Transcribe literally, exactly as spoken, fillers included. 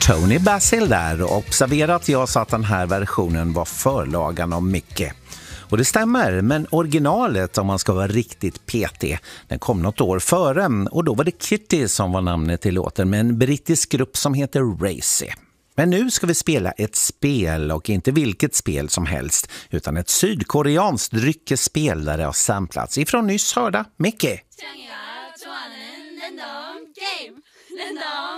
Tony Basil där, och observera att jag sa att den här versionen var förlagan av Mickey. Och det stämmer, men originalet, om man ska vara riktigt petig, den kom något år före, och då var det Kitty som var namnet i låten med en brittisk grupp som heter Racy. Men nu ska vi spela ett spel, och inte vilket spel som helst, utan ett sydkoreanskt dryckesspel där det har samplats ifrån nyss hörda Mickey.